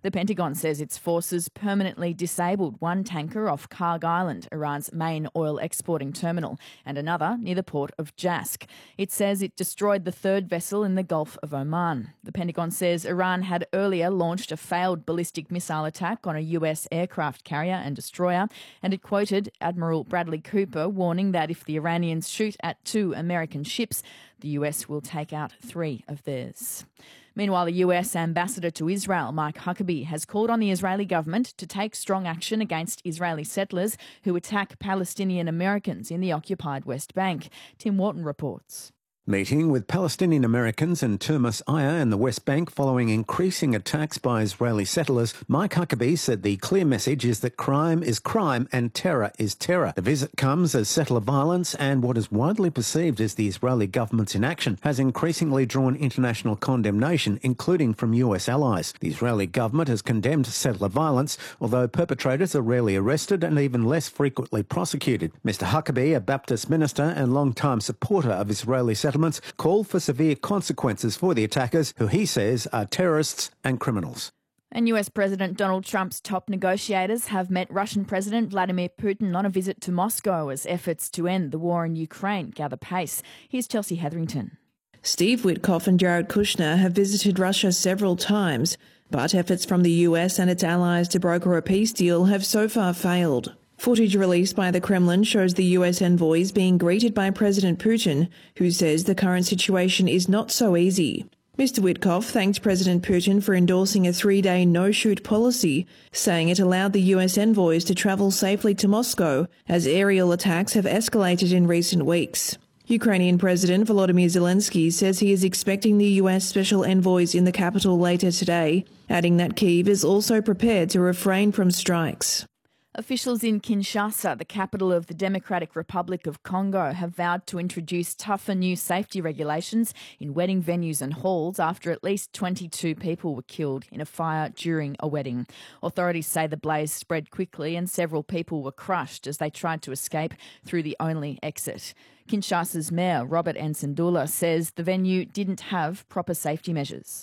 The Pentagon says its forces permanently disabled one tanker off Karg Island, Iran's main oil exporting terminal, and another near the port of Jask. It says it destroyed the third vessel in the Gulf of Oman. The Pentagon says Iran had earlier launched a failed ballistic missile attack on a US aircraft carrier and destroyer, and it quoted Admiral Bradley Cooper warning that if the Iranians shoot at 2 American ships, the US will take out 3 of theirs. Meanwhile, the US ambassador to Israel, Mike Huckabee, has called on the Israeli government to take strong action against Israeli settlers who attack Palestinian Americans in the occupied West Bank. Tim Wharton reports. Meeting with Palestinian Americans in Termus Aya in the West Bank following increasing attacks by Israeli settlers, Mike Huckabee said the clear message is that crime is crime and terror is terror. The visit comes as settler violence and what is widely perceived as the Israeli government's inaction has increasingly drawn international condemnation, including from US allies. The Israeli government has condemned settler violence, although perpetrators are rarely arrested and even less frequently prosecuted. Mr Huckabee, a Baptist minister and long-time supporter of Israeli settlements, called for severe consequences for the attackers, who he says are terrorists and criminals. And US President Donald Trump's top negotiators have met Russian President Vladimir Putin on a visit to Moscow as efforts to end the war in Ukraine gather pace. Here's Chelsea Hetherington. Steve Witkoff and Jared Kushner have visited Russia several times, but efforts from the US and its allies to broker a peace deal have so far failed. Footage released by the Kremlin shows the US envoys being greeted by President Putin, who says the current situation is not so easy. Mr Witkoff thanked President Putin for endorsing a 3-day no-shoot policy, saying it allowed the US envoys to travel safely to Moscow as aerial attacks have escalated in recent weeks. Ukrainian President Volodymyr Zelensky says he is expecting the US special envoys in the capital later today, adding that Kyiv is also prepared to refrain from strikes. Officials in Kinshasa, the capital of the Democratic Republic of Congo, have vowed to introduce tougher new safety regulations in wedding venues and halls after at least 22 people were killed in a fire during a wedding. Authorities say the blaze spread quickly and several people were crushed as they tried to escape through the only exit. Kinshasa's mayor, Robert Nsendula, says the venue didn't have proper safety measures.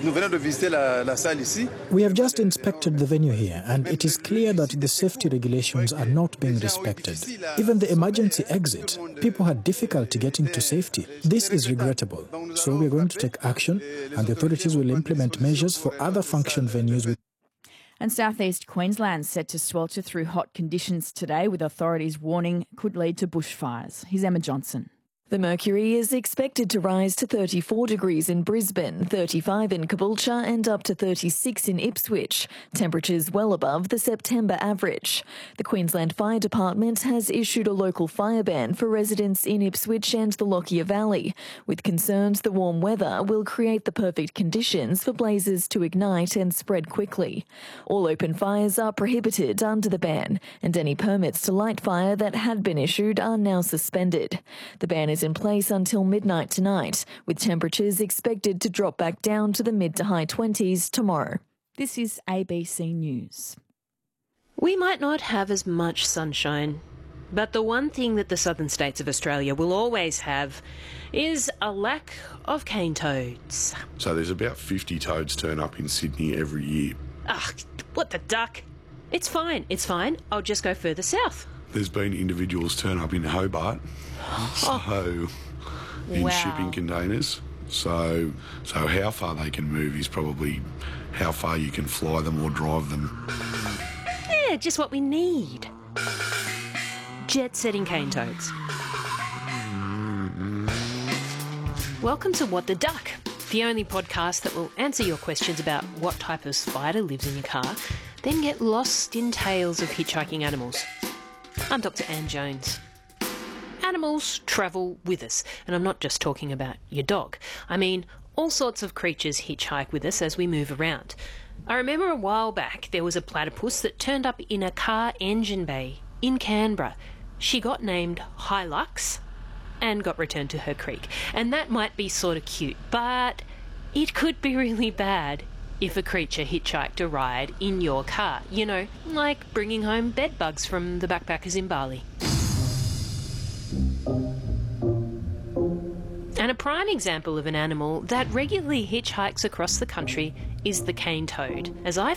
We have just inspected the venue here, and it is clear that the safety regulations are not being respected. Even the emergency exit, people had difficulty getting to safety. This is regrettable. So we are going to take action, and the authorities will implement measures for other function venues. And southeast Queensland set to swelter through hot conditions today, with authorities warning could lead to bushfires. Here's Emma Johnson. The mercury is expected to rise to 34 degrees in Brisbane, 35 in Caboolture and up to 36 in Ipswich, temperatures well above the September average. The Queensland Fire Department has issued a local fire ban for residents in Ipswich and the Lockyer Valley, with concerns the warm weather will create the perfect conditions for blazes to ignite and spread quickly. All open fires are prohibited under the ban, and any permits to light fire that had been issued are now suspended. The ban is in place until midnight tonight, with temperatures expected to drop back down to the mid to high 20s tomorrow. This is ABC News. We might not have as much sunshine, but the one thing that the southern states of Australia will always have is a lack of cane toads. So there's about 50 toads turn up in Sydney every year. Ugh, what the duck? It's fine. I'll just go further south. There's been individuals turn up in Hobart, in shipping containers. So how far they can move is probably how far you can fly them or drive them. Yeah, just what we need. Jet-setting cane toads. Welcome to What the Duck, the only podcast that will answer your questions about what type of spider lives in your car, then get lost in tales of hitchhiking animals. I'm Dr. Anne Jones. Animals travel with us, and I'm not just talking about your dog. I mean, all sorts of creatures hitchhike with us as we move around. I remember a while back there was a platypus that turned up in a car engine bay in Canberra. She got named Hilux and got returned to her creek. And that might be sort of cute, but it could be really bad if a creature hitchhiked a ride in your car. You know, like bringing home bed bugs from the backpackers in Bali. And a prime example of an animal that regularly hitchhikes across the country is the cane toad. As I